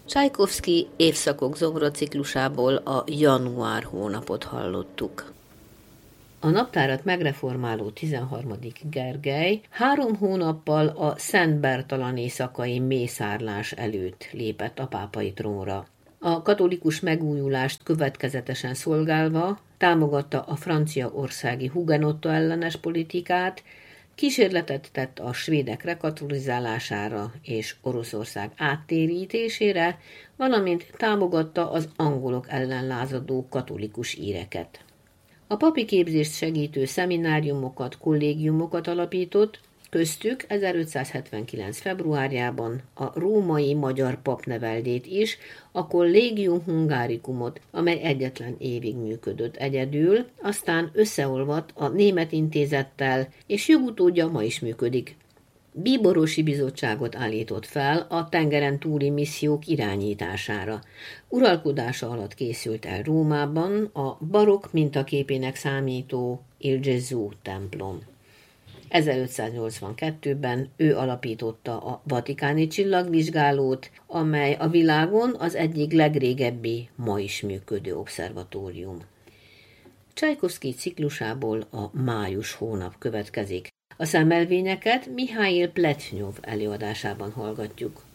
Csajkovszky évszakok zongoraciklusából a január hónapot hallottuk. A naptárat megreformáló 13. Gergely 3 hónappal a Szent Bertalan éjszakai mészárlás előtt lépett a pápai trónra. A katolikus megújulást következetesen szolgálva támogatta a franciaországi hugenotta ellenes politikát, kísérletet tett a svédek rekatolizálására és Oroszország áttérítésére, valamint támogatta az angolok ellen lázadó katolikus íreket. A papi képzést segítő szemináriumokat, kollégiumokat alapított, köztük 1579. februárjában a római magyar papneveldét is, a Collegium Hungaricumot, amely egyetlen évig működött egyedül, aztán összeolvadt a Német Intézettel, és jogutódja ma is működik. Bíborosi bizottságot állított fel a tengeren túli missziók irányítására. Uralkodása alatt készült el Rómában a barokk mintaképének számító Il Gesù templom. 1582-ben ő alapította a Vatikáni Csillagvizsgálót, amely a világon az egyik legrégebbi, ma is működő obszervatórium. Csajkovszky ciklusából a május hónap következik. A szemmelvényeket Mihail Pletnyov előadásában hallgatjuk.